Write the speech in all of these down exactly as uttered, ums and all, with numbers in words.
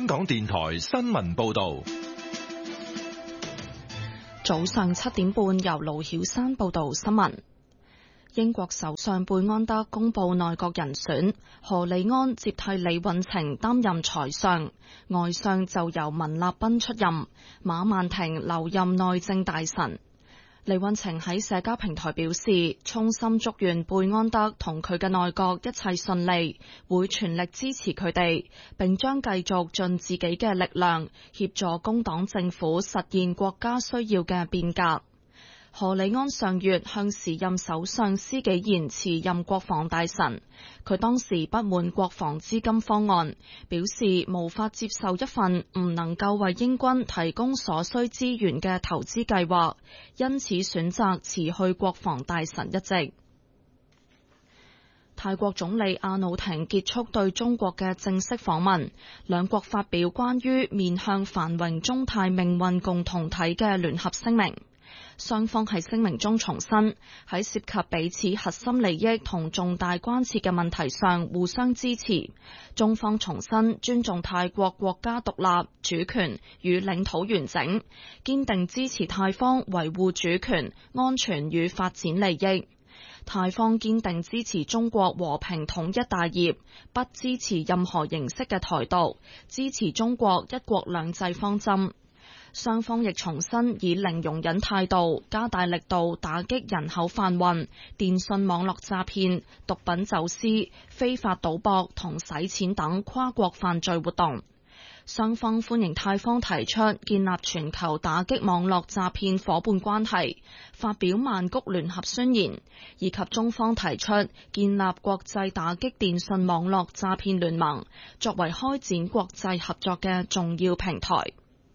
香港電台新聞報道。 早上七點半，由盧曉山報道新聞。英國首相貝安德公布內閣人選，何利安接替李運晴擔任財相，外相就由文立彬出任，馬曼婷留任內政大臣。李運晴喺社交平台表示，衷心祝願貝安德同佢嘅內閣一切順利，會全力支持佢哋，並將繼續盡自己嘅力量協助工黨政府實現國家需要嘅變革。何利安上月向時任首相施紀賢辭任國防大臣，佢當時不滿國防資金方案，表示無法接受一份唔能夠為英軍提供所需資源嘅投資計劃，因此選擇辭去國防大臣一職。泰國總理阿努廷結束對中國嘅正式訪問，兩國發表關於面向繁榮中泰命運共同體嘅聯合聲明。雙方喺聲明中重申，喺涉及彼此核心利益同重大關切嘅問題上互相支持。中方重申尊重泰國國家獨立、主權與領土完整，堅定支持泰方維護主權、安全與發展利益。泰方堅定支持中國和平統一大業，不支持任何形式嘅台獨，支持中國一國兩制方針。雙方亦重申以零容忍態度，加大力度打擊人口販運、電信網絡詐騙、毒品走私、非法賭博同洗錢等跨國犯罪活動。雙方歡迎泰方提出建立全球打擊網絡詐騙夥伴關係，發表曼谷聯合宣言，以及中方提出建立國際打擊電信網絡詐騙聯盟，作為開展國際合作嘅重要平台。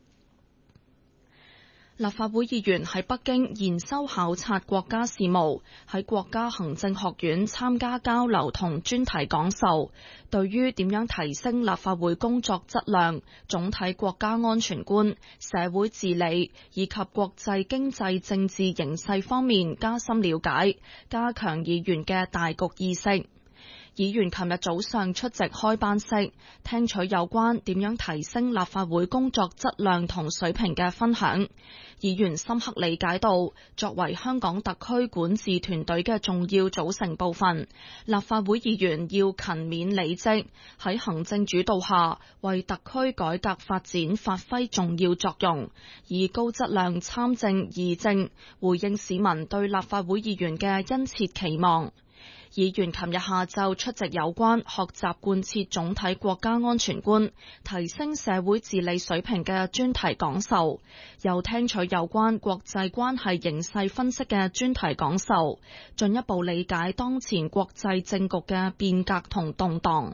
立法會議員喺北京研修考察國家事務，喺國家行政學院參加交流同專題講授，對於點樣提升立法會工作質量、總體國家安全觀、社會治理以及國際經濟政治形勢方面加深了解，加強議員嘅大局意識。議員琴日早上出席開班式，聽取有關點樣提升立法會工作質量同水平嘅分享。議員深刻理解到，作為香港特區管治團隊嘅重要組成部分，立法會議員要勤勉理職，喺行政主導下為特區改革發展發揮重要作用，以高質量參政議政，回應市民對立法會議員嘅殷切期望。議員琴日下晝出席有關學習貫徹總體國家安全觀、提升社會治理水平嘅專題講授，又聽取有關國際關係形勢分析嘅專題講授，進一步理解當前國際政局嘅變革同動盪。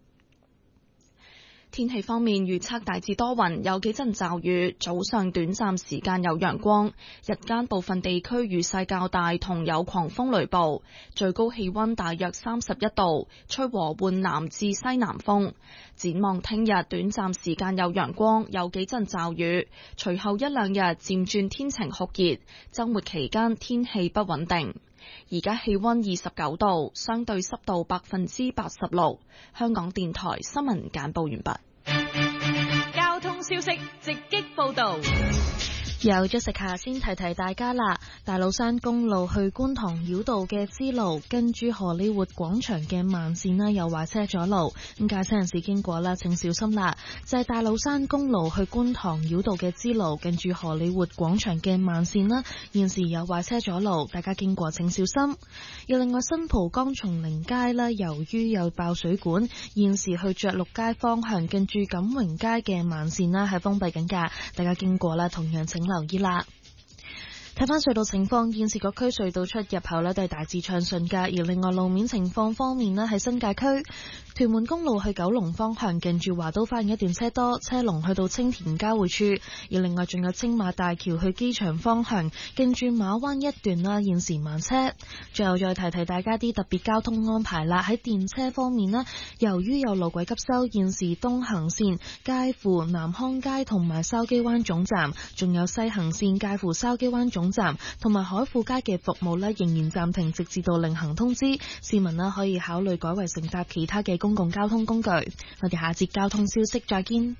天氣方面預測大致多雲，有幾陣驟雨，早上短暫時間有陽光，日間部分地區雨勢較大，同有狂風雷暴，最高氣溫大約三十一度，吹和緩南至西南風。展望聽日短暫時間有陽光，有幾陣驟雨，隨後一兩日漸轉天晴酷熱，週末期間天氣不穩定。而家氣溫二十九度，相對濕度百分之八十六。香港電台新聞簡報完畢。 交通消息直擊報道。 有咗食下先提提大家啦，大老山公路去觀塘繞道嘅支路，跟住荷里活廣場嘅慢線啦，有壞車阻路，咁駕駛人士經過啦，請小心啦。就係大老山公路去觀塘繞道嘅支路，跟住荷里活廣場嘅慢線啦，現時有壞車阻路，大家經過請小心。而另外新蒲崗松齡街啦，由於有爆水管，現時去爵祿街方向，跟住錦榮街嘅慢線啦係封閉緊噶，大家經過啦，同樣請留意啦。睇翻隧道情況，現時各區隧道出入口呢都係大致暢順噶。而另外路面情況方面呢，喺新界區屯門公路去九龍方向，近住華都花園一段車多，車龍去到青田交匯處。而另外仲有青馬大橋去機場方向，近住馬灣一段啦，現時慢車。最後再提提大家啲特別交通安排啦。喺電車方面呢，由於有路軌急修，現時東行線介乎南康街同埋筲箕灣總站，仲有西行線介乎筲箕灣總總站同埋海富街嘅服務呢，仍然暫停，直至到另行通知。市民呢可以考慮改為乘搭其他嘅公共交通工具。我哋下節交通消息再見。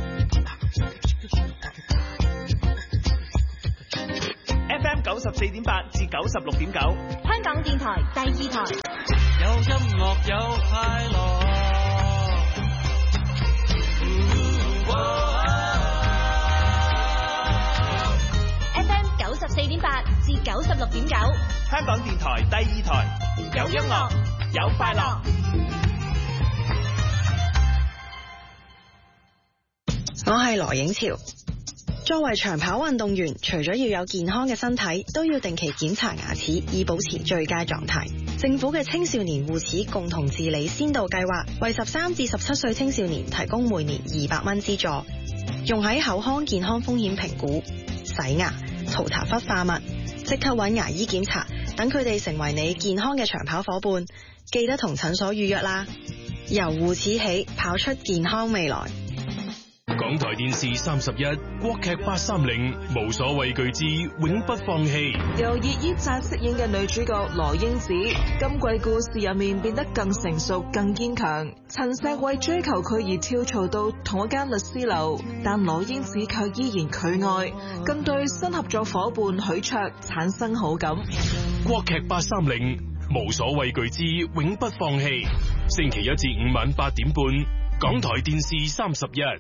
F M 九十四點八至九十六點九， 香港電台第二台。 有音樂有快樂。 F M 九十四點八至九十六點九， 香港電台第二台，有音樂有快樂。 我係羅影潮。作為長跑運動員，除咗要有健康嘅身體，都要定期檢查牙齒，以保持最佳狀態。政府嘅青少年護齒共同治理先導計劃，為十三至十七歲青少年提供每年二百蚊資助，用喺口腔健康風險評估、洗牙、塗搽氟化物，即刻揾牙醫檢查，等佢哋成為你健康嘅長跑夥伴。記得同診所預約啦。由護齒起，跑出健康未來。 港台電視三十一國劇八三零無所畏懼之永不放棄， 由葉依澤飾演嘅女主角羅英子，今季故事入面變得更成熟、更堅強。陳碩為追求佢而跳槽到同一間律師樓，但羅英子卻依然拒愛，更對新合作伙伴許卓產生好感。 國劇八三零無所畏懼之永不放棄，星期一至五晚八點半，港台電視三十一。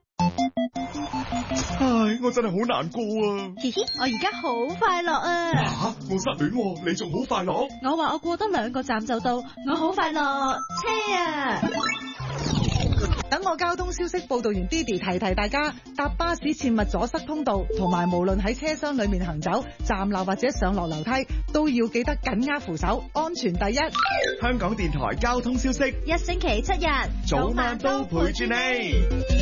唉，我真係好難過啊！ 嘻嘻，我而家好快樂啊！ 吓，我失戀喎，你仲好快樂？ 我話我過多兩個站就到，我好快樂。車啊！ 等我交通消息報道完 Didi 提提大家，搭巴士切勿阻塞通道，同埋無論喺車廂裏面行走、站樓或者上落樓梯，都要記得緊握扶手，安全第一。 香港電台交通消息， 一星期七日， 早晚都陪住你。